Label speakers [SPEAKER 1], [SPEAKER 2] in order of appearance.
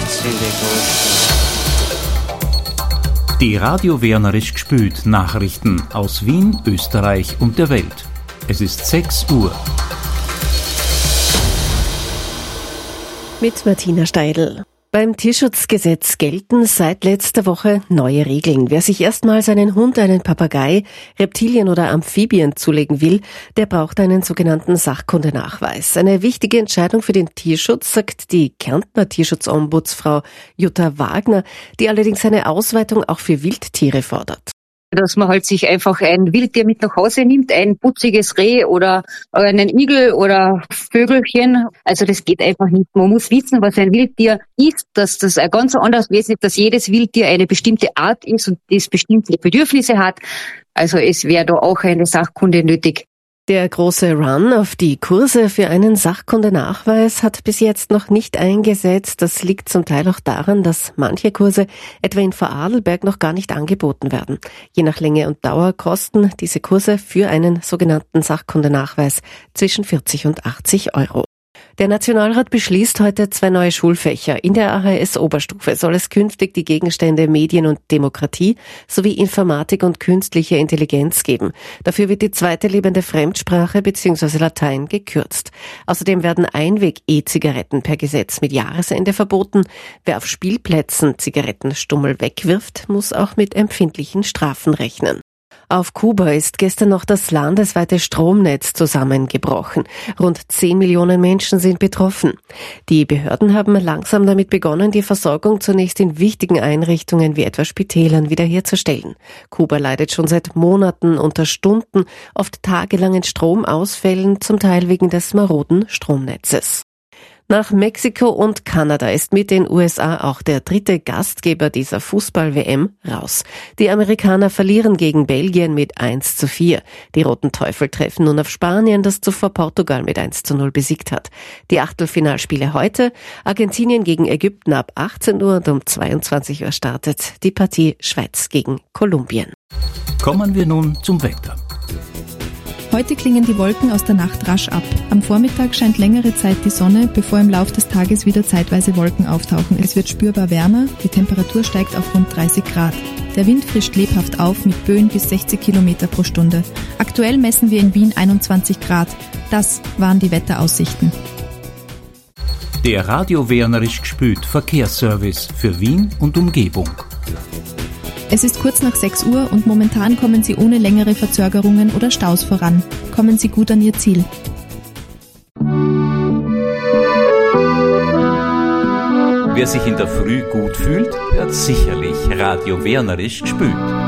[SPEAKER 1] Die Radio Wernerisch gspült Nachrichten aus Wien, Österreich und der Welt. Es ist 6 Uhr.
[SPEAKER 2] Mit Martina Steidl. Beim Tierschutzgesetz gelten seit letzter Woche neue Regeln. Wer sich erstmals einen Hund, einen Papagei, Reptilien oder Amphibien zulegen will, der braucht einen sogenannten Sachkundenachweis. Eine wichtige Entscheidung für den Tierschutz, sagt die Kärntner Tierschutzombudsfrau Jutta Wagner, die allerdings eine Ausweitung auch für Wildtiere fordert.
[SPEAKER 3] Dass man halt sich einfach ein Wildtier mit nach Hause nimmt, ein putziges Reh oder einen Igel oder Vögelchen. Also das geht einfach nicht. Man muss wissen, was ein Wildtier ist, dass das ein ganz anderes Wesen ist, dass jedes Wildtier eine bestimmte Art ist und das bestimmte Bedürfnisse hat. Also es wäre da auch eine Sachkunde nötig.
[SPEAKER 2] Der große Run auf die Kurse für einen Sachkundenachweis hat bis jetzt noch nicht eingesetzt. Das liegt zum Teil auch daran, dass manche Kurse etwa in Vorarlberg noch gar nicht angeboten werden. Je nach Länge und Dauer kosten diese Kurse für einen sogenannten Sachkundenachweis zwischen 40 und 80 Euro. Der Nationalrat beschließt heute 2 neue Schulfächer. In der AHS-Oberstufe soll es künftig die Gegenstände Medien und Demokratie sowie Informatik und künstliche Intelligenz geben. Dafür wird die zweite lebende Fremdsprache bzw. Latein gekürzt. Außerdem werden Einweg-E-Zigaretten per Gesetz mit Jahresende verboten. Wer auf Spielplätzen Zigarettenstummel wegwirft, muss auch mit empfindlichen Strafen rechnen. Auf Kuba ist gestern noch das landesweite Stromnetz zusammengebrochen. Rund 10 Millionen Menschen sind betroffen. Die Behörden haben langsam damit begonnen, die Versorgung zunächst in wichtigen Einrichtungen wie etwa Spitälern wiederherzustellen. Kuba leidet schon seit Monaten unter Stunden, oft tagelangen Stromausfällen, zum Teil wegen des maroden Stromnetzes. Nach Mexiko und Kanada ist mit den USA auch der dritte Gastgeber dieser Fußball-WM raus. Die Amerikaner verlieren gegen Belgien mit 1:4. Die Roten Teufel treffen nun auf Spanien, das zuvor Portugal mit 1:0 besiegt hat. Die Achtelfinalspiele heute: Argentinien gegen Ägypten ab 18 Uhr und um 22 Uhr startet die Partie Schweiz gegen Kolumbien.
[SPEAKER 1] Kommen wir nun zum Wetter.
[SPEAKER 4] Heute klingen die Wolken aus der Nacht rasch ab. Am Vormittag scheint längere Zeit die Sonne, bevor im Lauf des Tages wieder zeitweise Wolken auftauchen. Es wird spürbar wärmer, die Temperatur steigt auf rund 30 Grad. Der Wind frischt lebhaft auf mit Böen bis 60 Kilometer pro Stunde. Aktuell messen wir in Wien 21 Grad. Das waren die Wetteraussichten.
[SPEAKER 1] Der Radio Wernerisch gspült Verkehrsservice für Wien und Umgebung.
[SPEAKER 4] Es ist kurz nach 6 Uhr und momentan kommen Sie ohne längere Verzögerungen oder Staus voran. Kommen Sie gut an Ihr Ziel.
[SPEAKER 1] Wer sich in der Früh gut fühlt, hört sicherlich Radio Wernerisch gspült.